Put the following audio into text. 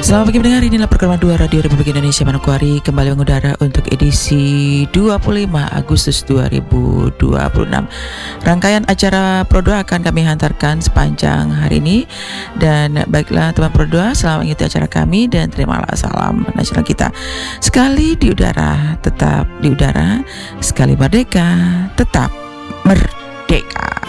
Selamat pagi pendengar, inilah program 2 Radio Republik Indonesia Manokwari kembali mengudara untuk edisi 25 Agustus 2026. Rangkaian acara Pro 2 akan kami hantarkan sepanjang hari ini. Dan baiklah teman Pro 2, selamat mengikuti acara kami dan terimalah salam nasional kita. Sekali di udara, tetap di udara. Sekali merdeka, tetap merdeka.